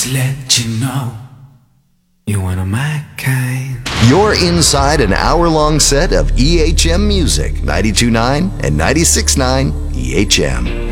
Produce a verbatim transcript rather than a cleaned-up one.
Just let you know you're one of my kind. You're inside an hour-long set of E H M music, ninety-two point nine and ninety-six point nine E H M.